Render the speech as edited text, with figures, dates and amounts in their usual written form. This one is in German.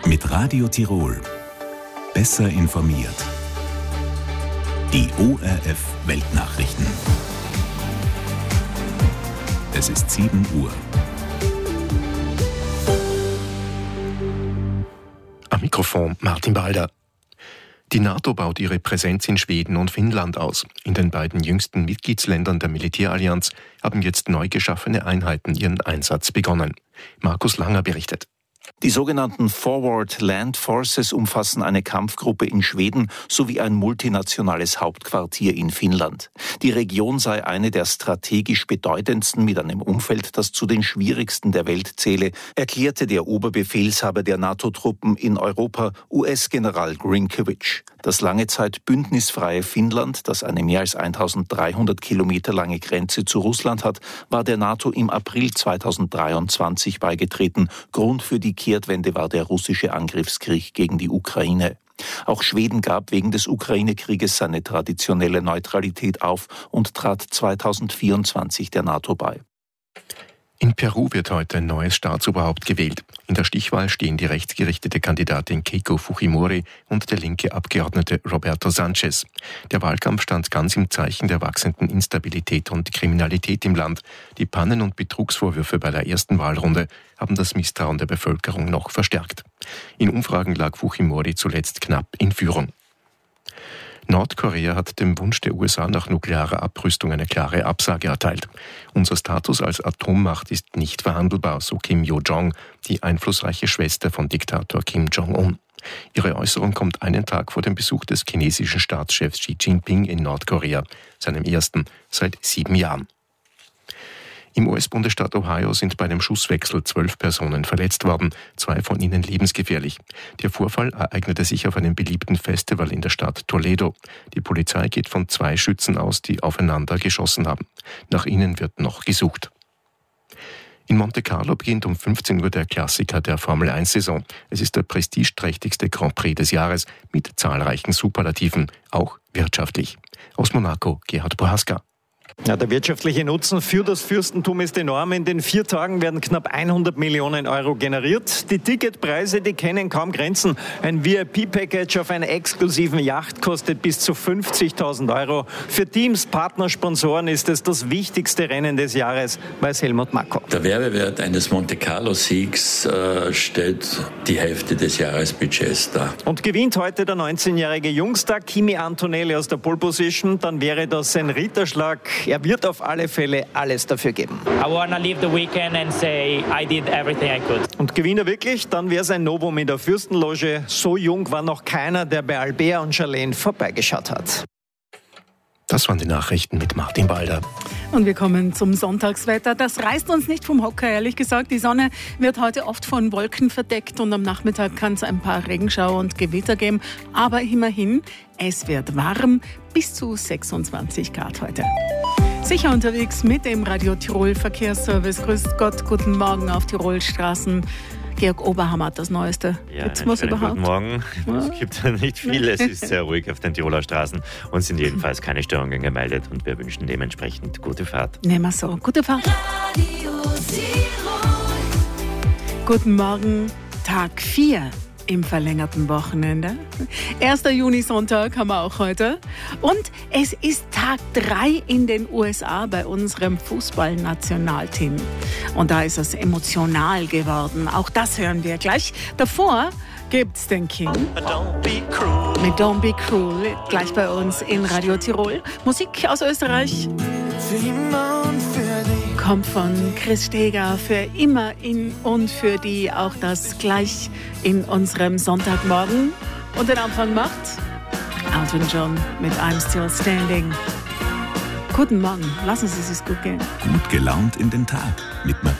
Mit Radio Tirol. Besser informiert. Die ORF Weltnachrichten. Es ist 7 Uhr. Am Mikrofon Martin Balder. Die NATO baut ihre Präsenz in Schweden und Finnland aus. In den beiden jüngsten Mitgliedsländern der Militärallianz haben jetzt neu geschaffene Einheiten ihren Einsatz begonnen. Markus Langer berichtet. Die sogenannten Forward Land Forces umfassen eine Kampfgruppe in Schweden sowie ein multinationales Hauptquartier in Finnland. Die Region sei eine der strategisch bedeutendsten mit einem Umfeld, das zu den schwierigsten der Welt zähle, erklärte der Oberbefehlshaber der NATO-Truppen in Europa, US-General Grinkovich. Das lange Zeit bündnisfreie Finnland, das eine mehr als 1300 Kilometer lange Grenze zu Russland hat, war der NATO im April 2023 beigetreten. Grund für die Kehrtwende war der russische Angriffskrieg gegen die Ukraine. Auch Schweden gab wegen des Ukraine-Krieges seine traditionelle Neutralität auf und trat 2024 der NATO bei. In Peru wird heute ein neues Staatsoberhaupt gewählt. In der Stichwahl stehen die rechtsgerichtete Kandidatin Keiko Fujimori und der linke Abgeordnete Roberto Sanchez. Der Wahlkampf stand ganz im Zeichen der wachsenden Instabilität und Kriminalität im Land. Die Pannen- und Betrugsvorwürfe bei der ersten Wahlrunde haben das Misstrauen der Bevölkerung noch verstärkt. In Umfragen lag Fujimori zuletzt knapp in Führung. Nordkorea hat dem Wunsch der USA nach nuklearer Abrüstung eine klare Absage erteilt. Unser Status als Atommacht ist nicht verhandelbar, so Kim Yo-jong, die einflussreiche Schwester von Diktator Kim Jong-un. Ihre Äußerung kommt einen Tag vor dem Besuch des chinesischen Staatschefs Xi Jinping in Nordkorea, seinem ersten seit 7 Jahren. Im US-Bundesstaat Ohio sind bei einem Schusswechsel 12 Personen verletzt worden, 2 von ihnen lebensgefährlich. Der Vorfall ereignete sich auf einem beliebten Festival in der Stadt Toledo. Die Polizei geht von 2 Schützen aus, die aufeinander geschossen haben. Nach ihnen wird noch gesucht. In Monte Carlo beginnt um 15 Uhr der Klassiker der Formel-1-Saison. Es ist der prestigeträchtigste Grand Prix des Jahres mit zahlreichen Superlativen, auch wirtschaftlich. Aus Monaco, Gerhard Bohaska. Ja, der wirtschaftliche Nutzen für das Fürstentum ist enorm. In den 4 Tagen werden knapp 100 Millionen Euro generiert. Die Ticketpreise, die kennen kaum Grenzen. Ein VIP-Package auf einer exklusiven Yacht kostet bis zu 50.000 Euro. Für Teams, Partner, Sponsoren ist es das wichtigste Rennen des Jahres, weiß Helmut Macko. Der Werbewert eines Monte-Carlo-Siegs stellt die Hälfte des Jahresbudgets dar. Und gewinnt heute der 19-jährige Jungstar Kimi Antonelli aus der Pole Position, dann wäre das ein Ritterschlag. Er wird auf alle Fälle alles dafür geben. I wanna leave the weekend and say I did everything I could. Und gewinnt er wirklich, dann wäre es ein Novum in der Fürstenloge. So jung war noch keiner, der bei Albert und Charlene vorbeigeschaut hat. Das waren die Nachrichten mit Martin Balder. Und wir kommen zum Sonntagswetter. Das reißt uns nicht vom Hocker, ehrlich gesagt. Die Sonne wird heute oft von Wolken verdeckt und am Nachmittag kann es ein paar Regenschauer und Gewitter geben. Aber immerhin, es wird warm, bis zu 26 Grad heute. Sicher unterwegs mit dem Radio Tirol Verkehrsservice. Grüß Gott, guten Morgen auf Tirolstraßen. Georg Oberhammer hat das Neueste. Ja, Gibt's was überhaupt? Guten Morgen. Es gibt nicht viel, es ist sehr ruhig auf den Tiroler Straßen und sind jedenfalls keine Störungen gemeldet und wir wünschen dementsprechend gute Fahrt. Nehmen wir so. Gute Fahrt. Guten Morgen, Tag 4 im verlängerten Wochenende. 1. Juni-Sonntag haben wir auch heute. Und es ist Tag 3 in den USA bei unserem Fußballnationalteam. Und da ist es emotional geworden. Auch das hören wir gleich. Davor gibt's den King mit Don't Be Cruel, gleich bei uns in Radio Tirol. Musik aus Österreich kommt von Chris Steger, für immer in und für die auch das gleich in unserem Sonntagmorgen. Und den Anfang macht Elton John mit I'm Still Standing. Guten Morgen, lassen Sie es gut gehen. Gut gelaunt in den Tag mit Martin